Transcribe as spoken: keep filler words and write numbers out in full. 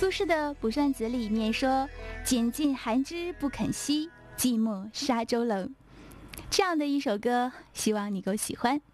苏轼的《卜算子》里面说：“拣尽寒枝不肯栖，寂寞沙洲冷。”这样的一首歌，希望你够喜欢。